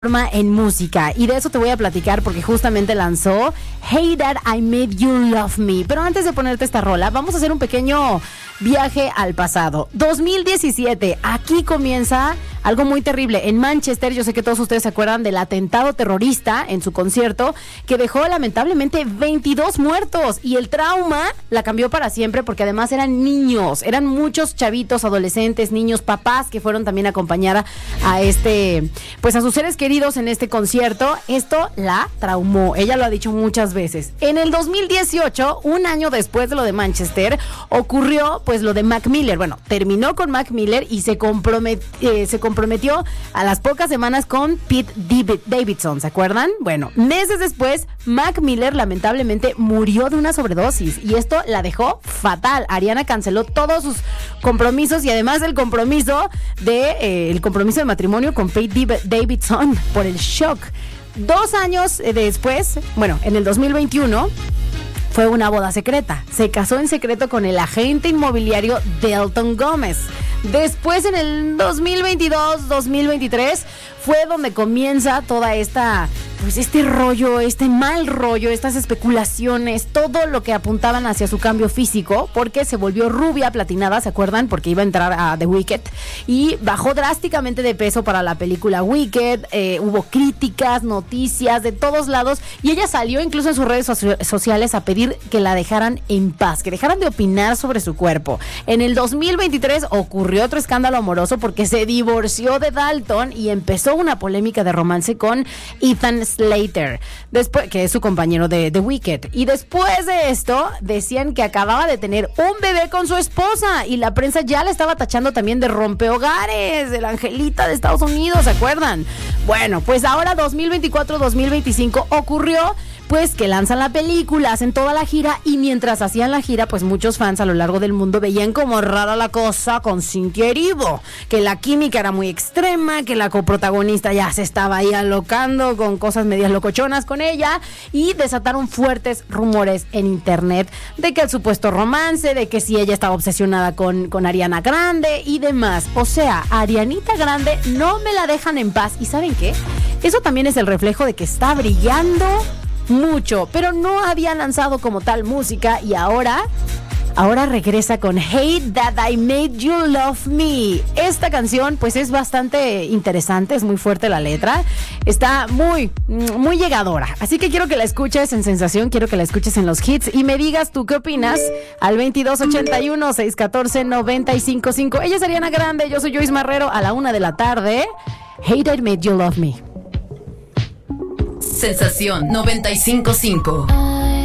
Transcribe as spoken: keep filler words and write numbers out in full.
en música, y de eso te voy a platicar porque justamente lanzó Hey That I Made You Love Me. Pero antes de ponerte esta rola, vamos a hacer un pequeño viaje al pasado. dos mil diecisiete, aquí comienza algo muy terrible. En Manchester, yo sé que todos ustedes se acuerdan del atentado terrorista en su concierto, que dejó lamentablemente veintidós muertos, y el trauma la cambió para siempre porque además eran niños, eran muchos chavitos, adolescentes, niños, papás que fueron también a acompañar a, a este, pues a sus seres queridos en este concierto. Esto la traumó, ella lo ha dicho muchas veces. En el dos mil dieciocho, un año después de lo de Manchester, ocurrió pues lo de Mac Miller. Bueno, terminó con Mac Miller y se comprometió, eh, se comprometió a las pocas semanas con Pete Davidson, ¿se acuerdan? Bueno, meses después, Mac Miller lamentablemente murió de una sobredosis y esto la dejó fatal. Ariana canceló todos sus compromisos y además el compromiso de eh, el compromiso de matrimonio con Pete Davidson por el shock. Dos años eh, después, bueno, en el dos mil veintiuno, fue una boda secreta. Se casó en secreto con el agente inmobiliario Delton Gómez. Después, en el dos mil veintidós, dos mil veintitrés, fue donde comienza toda esta, pues este rollo, este mal rollo, estas especulaciones, todo lo que apuntaban hacia su cambio físico, porque se volvió rubia, platinada, ¿se acuerdan? Porque iba a entrar a The Wicked y bajó drásticamente de peso para la película Wicked. Eh, hubo críticas, noticias de todos lados, y ella salió incluso en sus redes socio- sociales a pedir que la dejaran en paz, que dejaran de opinar sobre su cuerpo. En el dos mil veintitrés ocurrió otro escándalo amoroso porque se divorció de Dalton y empezó una polémica de romance con Ethan Slater, después, que es su compañero de The Wicked. Y después de esto, decían que acababa de tener un bebé con su esposa y la prensa ya la estaba tachando también de rompehogares, de la angelita de Estados Unidos, ¿se acuerdan? Bueno, pues ahora dos mil veinticuatro, dos mil veinticinco ocurrió pues que lanzan la película, hacen toda la gira, y mientras hacían la gira, pues muchos fans a lo largo del mundo veían como rara la cosa con Cynthia Erivo, que la química era muy extrema, que la coprotagonista ya se estaba ahí alocando con cosas medias locochonas con ella, y desataron fuertes rumores en internet de que el supuesto romance, de que si ella estaba obsesionada con, con Ariana Grande y demás. O sea, Arianita Grande no me la dejan en paz. ¿Y saben qué? Eso también es el reflejo de que está brillando mucho, pero no había lanzado como tal música, y ahora ahora regresa con Hey That I Made You Love Me. Esta canción pues es bastante interesante, es muy fuerte la letra, está muy muy llegadora, así que quiero que la escuches en Sensación, quiero que la escuches en los hits y me digas tú qué opinas al veintidós ochenta y uno, seiscientos catorce, noventa y cinco cinco. Ella es Ariana Grande, yo soy Joyce Marrero. A la una de la tarde, Hey That I Made You Love Me. Sensación noventa y cinco punto cinco.